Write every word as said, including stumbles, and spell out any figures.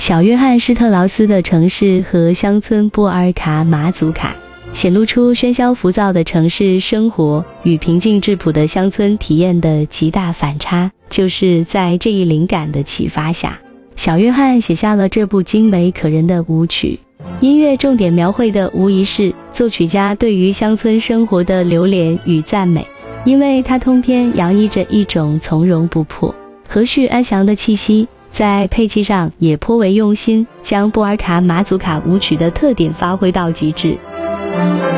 小约翰施特劳斯的城市和乡村波尔卡马祖卡，显露出喧嚣浮躁的城市生活与平静质朴的乡村体验的极大反差。就是在这一灵感的启发下，小约翰写下了这部精美可人的舞曲。音乐重点描绘的无疑是作曲家对于乡村生活的流连与赞美，因为它通篇洋溢着一种从容不迫、和煦安详的气息。在配器上也颇为用心，将波尔卡马祖卡舞曲的特点发挥到极致。